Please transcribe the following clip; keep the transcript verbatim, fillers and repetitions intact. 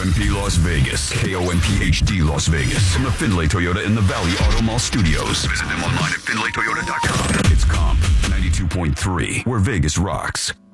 M P Las Vegas. K O M P H D Las Vegas. From the Findlay Toyota in the Valley Auto Mall Studios. Visit them online at findlay toyota dot com. It's Comp ninety-two point three, where Vegas rocks.